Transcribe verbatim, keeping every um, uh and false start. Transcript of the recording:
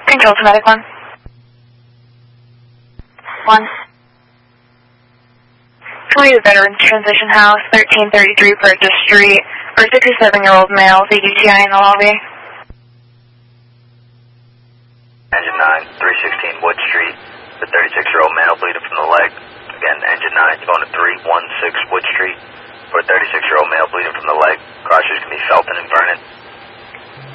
Control to medic one. One. Twenty the Veterans Transition House, thirteen thirty-three Purchase Street, for a sixty-seven-year-old male with a U T I in the lobby. Engine nine, three sixteen Wood Street, the thirty-six-year-old male bleeding from the leg. Again, Engine nine, going to three one six Wood Street, for a thirty-six-year-old male bleeding from the leg. Crushes can be Felton and Vernon.